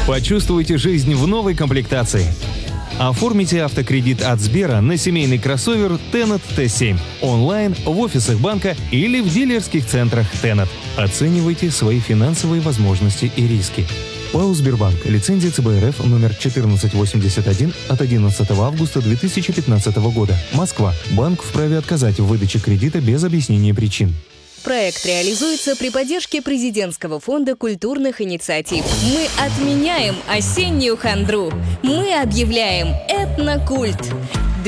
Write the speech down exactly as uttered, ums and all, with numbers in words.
Почувствуйте жизнь в новой комплектации. Оформите автокредит от Сбера на семейный кроссовер Tennet Т семь онлайн, в офисах банка или в дилерских центрах Tennet. Оценивайте свои финансовые возможности и риски. ПАО «Сбербанк». Лицензия Ц Б Р Ф номер четырнадцать восемьдесят один от одиннадцатого августа две тысячи пятнадцатого года. Москва. Банк вправе отказать в выдаче кредита без объяснения причин. Проект реализуется при поддержке Президентского фонда культурных инициатив. Мы отменяем осеннюю хандру. Мы объявляем этнокульт.